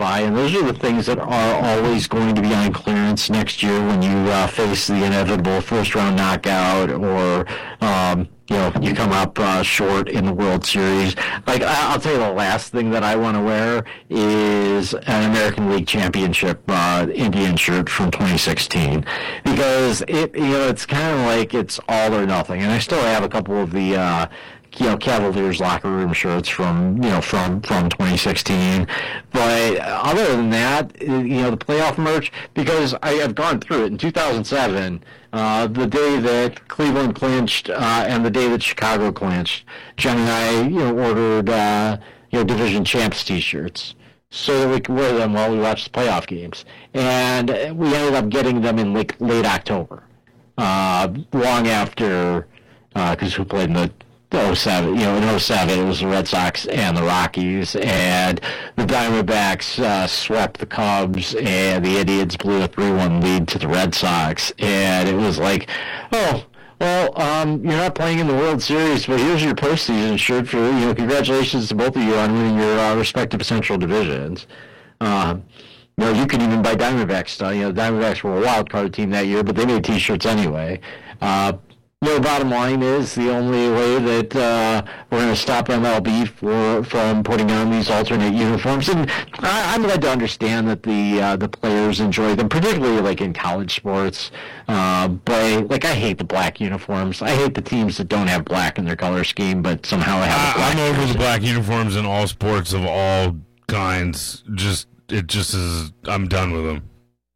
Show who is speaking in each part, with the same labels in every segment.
Speaker 1: buy, and those are the things that are always going to be on clearance next year when you face the inevitable first-round knockout, or you come up short in the World Series. Like, I'll tell you, the last thing that I want to wear is an American League Championship Indian shirt from 2016, because it's kind of like it's all or nothing. And I still have a couple of the Cavaliers locker room shirts from 2016. But other than that, the playoff merch, because I have gone through it in 2007, the day that Cleveland clinched and the day that Chicago clinched, Jen and I ordered division champs T-shirts so that we could wear them while we watched the playoff games, and we ended up getting them in late October, long after, because who played in the 07, in 07 it was the Red Sox and the Rockies, and the Diamondbacks swept the Cubs, and the Indians blew a 3-1 lead to the Red Sox, and it was like, oh, well, you're not playing in the World Series, but here's your postseason shirt for, congratulations to both of you on winning your respective Central Divisions. You could even buy Diamondbacks stuff. The Diamondbacks were a wild card team that year, but they made T-shirts anyway. The bottom line is the only way that we're going to stop MLB from putting on these alternate uniforms, and I'm glad to understand that the players enjoy them, particularly like in college sports. But like, I hate the black uniforms. I hate the teams that don't have black in their color scheme, but somehow have a black.
Speaker 2: I'm over the black uniforms in all sports of all kinds. It just is. I'm done with them.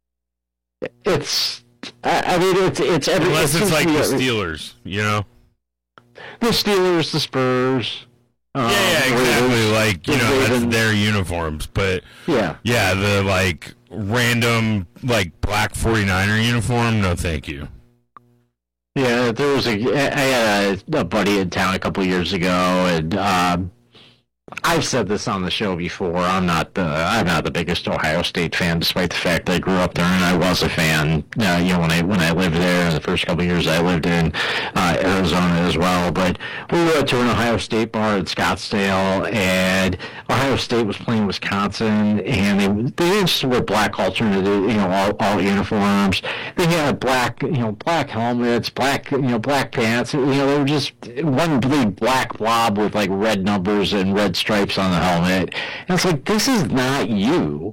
Speaker 1: It's every,
Speaker 2: unless it's like the Steelers,
Speaker 1: the Steelers, the Spurs.
Speaker 2: Yeah, exactly. Like, that's their uniforms, but the like random like black 49er uniform, no thank you.
Speaker 1: Yeah, I had a buddy in town a couple of years ago, and I've said this on the show before. I'm not the biggest Ohio State fan, despite the fact that I grew up there and I was a fan. When I lived there, the first couple of years I lived in Arizona as well. But we went to an Ohio State bar in Scottsdale, and Ohio State was playing Wisconsin, and they didn't just wear black alternate, all uniforms. They had black helmets, black pants. They were just one big black blob with like red numbers and red stripes on the helmet. And it's like, this is not you.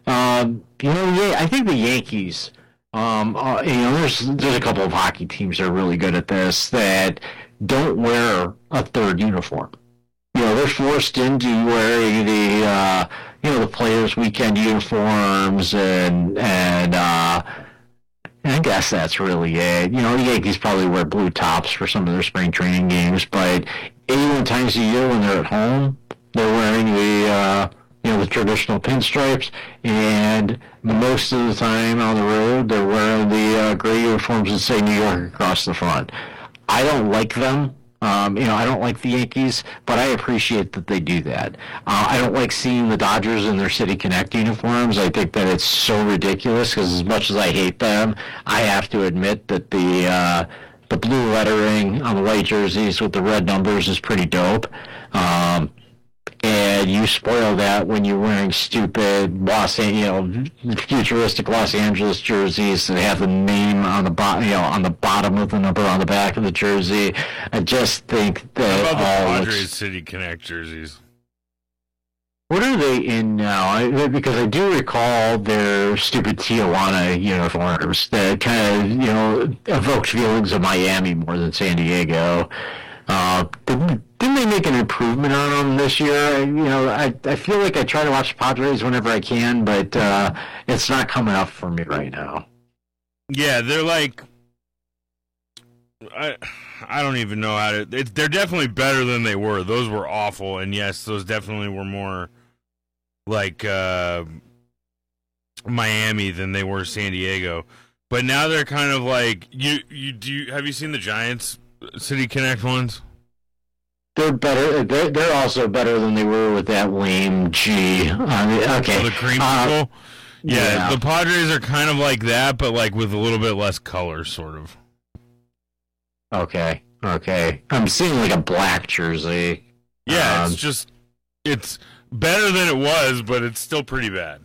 Speaker 1: I think the Yankees, there's a couple of hockey teams that are really good at this, that don't wear a third uniform. They're forced into wearing the players' weekend uniforms, and I guess that's really it. The Yankees probably wear blue tops for some of their spring training games, but 81 times a year when they're at home, they're wearing the traditional pinstripes, and most of the time on the road, they're wearing the gray uniforms that say New York across the front. I don't like them. I don't like the Yankees, but I appreciate that they do that. I don't like seeing the Dodgers in their City Connect uniforms. I think that it's so ridiculous, because as much as I hate them, I have to admit that the blue lettering on the white jerseys with the red numbers is pretty dope. And you spoil that when you're wearing stupid futuristic Los Angeles jerseys that have the name on the bottom of the number on the back of the jersey. I just think that
Speaker 2: how about the Padres City Connect jerseys?
Speaker 1: What are they in now? Because I do recall their stupid Tijuana uniforms that kind of evoked feelings of Miami more than San Diego. Didn't they make an improvement on them this year? I feel like I try to watch the Padres whenever I can, but it's not coming up for me right now.
Speaker 2: Yeah, they're like, I don't even know how to. They're definitely better than they were. Those were awful, and yes, those definitely were more like Miami than they were San Diego. But now they're kind of like have you seen the Giants City Connect ones?
Speaker 1: They're better. They're also better than they were with that lame G. Okay.
Speaker 2: The cream people? Yeah, the Padres are kind of like that, but like with a little bit less color, sort of.
Speaker 1: Okay. I'm seeing like a black jersey.
Speaker 2: Yeah, it's better than it was, but it's still pretty bad.